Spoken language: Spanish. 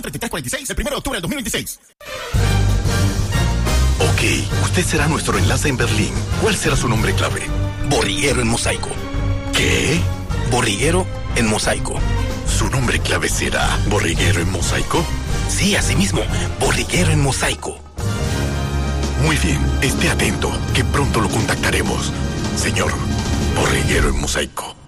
3346, el 1 de octubre del 2026. Ok, usted será nuestro enlace en Berlín. ¿Cuál será su nombre clave? Borriguero en mosaico. ¿Qué? Borriguero en mosaico. ¿Su nombre clave será Borriguero en mosaico? Sí, así mismo, Borriguero en mosaico. Muy bien, esté atento, que pronto lo contactaremos. Señor, Borriguero en mosaico.